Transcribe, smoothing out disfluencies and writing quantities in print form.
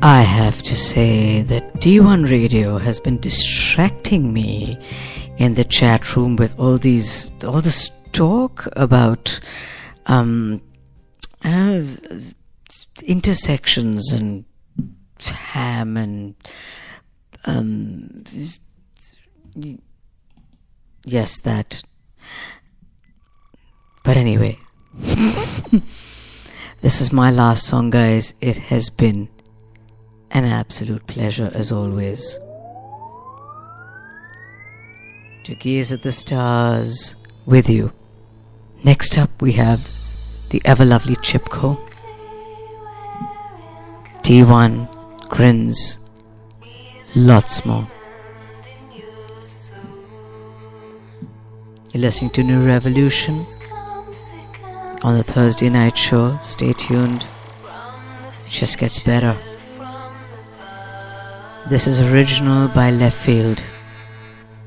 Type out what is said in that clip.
I have to say that D1 Radio has been distracting me in the chat room with all this talk about intersections and ham and yes, that. But anyway, this is my last song, guys. It has been an absolute pleasure as always to gaze at the stars with you. Next up we have the ever lovely Chipko, D1, Grins, lots more. You're listening to New Revolution on the Thursday night show. Stay tuned. It just gets better. This is original by Left Field.